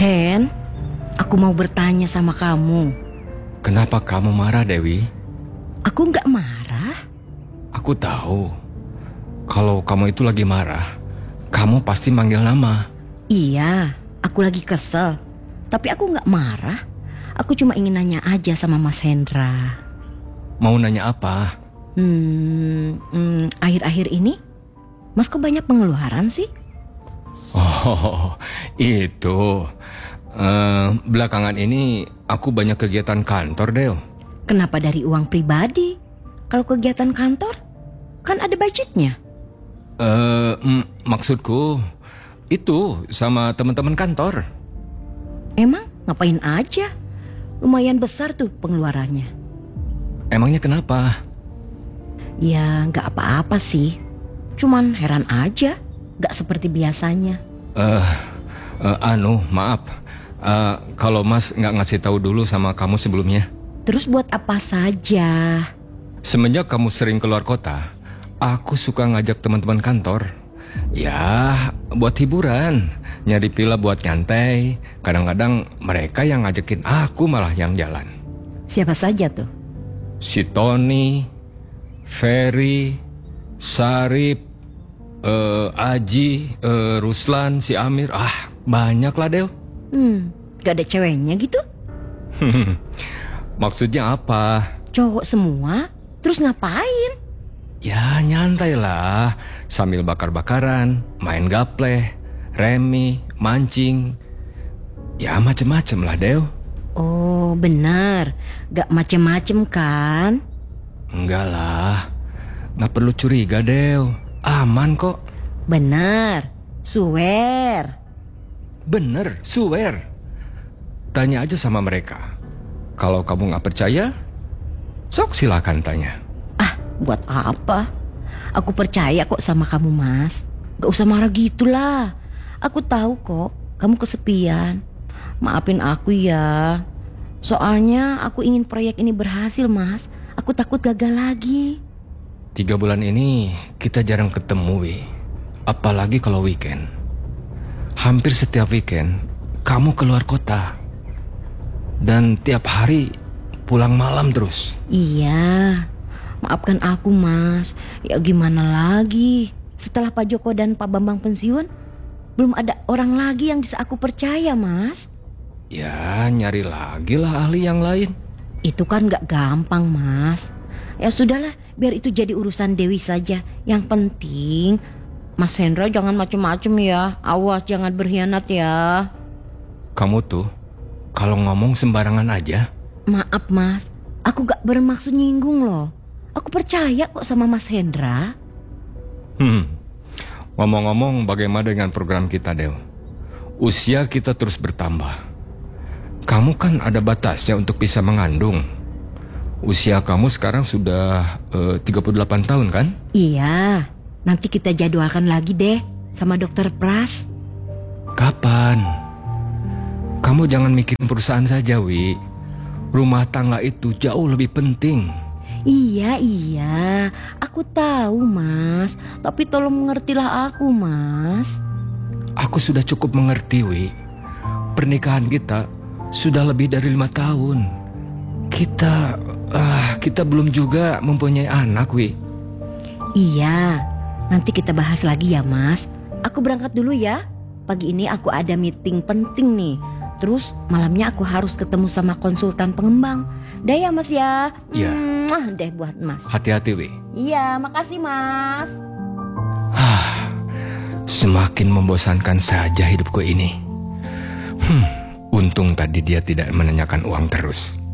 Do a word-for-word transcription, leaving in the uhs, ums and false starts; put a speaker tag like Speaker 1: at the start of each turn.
Speaker 1: Hen, aku mau bertanya sama kamu.
Speaker 2: Kenapa kamu marah, Dewi?
Speaker 1: Aku nggak marah.
Speaker 2: Aku tahu. Kalau kamu itu lagi marah, kamu pasti manggil nama.
Speaker 1: Iya, aku lagi kesel. Tapi aku nggak marah. Aku cuma ingin nanya aja sama Mas Hendra.
Speaker 2: Mau nanya apa?
Speaker 1: Hmm, hmm, akhir-akhir ini, Mas kok banyak pengeluaran sih?
Speaker 2: Oh, itu. Uh, belakangan ini aku banyak kegiatan kantor, Del.
Speaker 1: Kenapa dari uang pribadi? Kalau kegiatan kantor, kan ada budgetnya.
Speaker 2: Uh, mm, maksudku, itu sama teman-teman kantor.
Speaker 1: Emang ngapain aja? Lumayan besar tuh pengeluarannya.
Speaker 2: Emangnya kenapa?
Speaker 1: Ya nggak apa-apa sih. Cuman heran aja, nggak seperti biasanya.
Speaker 2: Uh, uh, anu, maaf. Uh, kalau Mas nggak ngasih tahu dulu sama kamu sebelumnya.
Speaker 1: Terus buat apa saja?
Speaker 2: Semenjak kamu sering keluar kota, aku suka ngajak teman-teman kantor. Ya, buat hiburan, nyari pila buat nyantai. Kadang-kadang mereka yang ngajakin, aku malah yang jalan.
Speaker 1: Siapa saja tuh?
Speaker 2: Si Tony, Ferry, Sarip, uh, Aji, uh, Ruslan, si Amir. Ah, banyak lah, Del.
Speaker 1: Hmm, gak ada ceweknya gitu?
Speaker 2: Maksudnya apa?
Speaker 1: Cowok semua? Terus ngapain?
Speaker 2: Ya nyantai lah, sambil bakar-bakaran, main gapleh, remi, mancing. Ya macem-macem lah, Del.
Speaker 1: Oh benar, gak macem-macem kan?
Speaker 2: Enggak lah, gak perlu curiga, Del. Aman kok.
Speaker 1: Benar, swear.
Speaker 2: Bener, swear. Tanya aja sama mereka. Kalau kamu gak percaya, sok silakan tanya.
Speaker 1: Ah, buat apa? Aku percaya kok sama kamu, Mas. Gak usah marah gitulah. Aku tahu kok, kamu kesepian. Maafin aku ya. Soalnya aku ingin proyek ini berhasil, Mas. Aku takut gagal lagi.
Speaker 2: Tiga bulan ini kita jarang ketemu, Wi. Apalagi kalau weekend. Hampir setiap weekend kamu keluar kota. Dan tiap hari pulang malam terus.
Speaker 1: Iya, maafkan aku, Mas. Ya gimana lagi? Setelah Pak Joko dan Pak Bambang pensiun, belum ada orang lagi yang bisa aku percaya, Mas.
Speaker 2: Ya nyari lagi lah ahli yang lain.
Speaker 1: Itu kan gak gampang, Mas. Ya sudahlah, biar itu jadi urusan Dewi saja. Yang penting Mas Hendra jangan macem-macem ya. Awas jangan berkhianat ya.
Speaker 2: Kamu tuh kalau ngomong sembarangan aja.
Speaker 1: Maaf, Mas, aku gak bermaksud nyinggung loh. Aku percaya kok sama Mas Hendra.
Speaker 2: Hmm. Ngomong-ngomong, bagaimana dengan program kita, Del? Usia kita terus bertambah. Kamu kan ada batasnya untuk bisa mengandung. Usia kamu sekarang sudah uh, tiga puluh delapan tahun kan?
Speaker 1: Iya, nanti kita jadwalkan lagi deh sama dokter Pras.
Speaker 2: Kapan? Kamu jangan mikirin perusahaan saja, Wi. Rumah tangga itu jauh lebih penting.
Speaker 1: Iya, iya, aku tahu, Mas. Tapi tolong mengertilah aku, Mas.
Speaker 2: Aku sudah cukup mengerti, Wi. Pernikahan kita sudah lebih dari lima tahun. Kita, ah, kita belum juga mempunyai anak, Wi.
Speaker 1: Iya, nanti kita bahas lagi ya, Mas. Aku berangkat dulu ya. Pagi ini aku ada meeting penting nih. Terus malamnya aku harus ketemu sama konsultan pengembang. Dah ya, Mas ya.
Speaker 2: Iya.
Speaker 1: Mwah, deh buat Mas.
Speaker 2: Hati-hati, Wi.
Speaker 1: Iya, makasih, Mas.
Speaker 2: Hah, semakin membosankan saja hidupku ini. Hmm, untung tadi dia tidak menanyakan uang terus.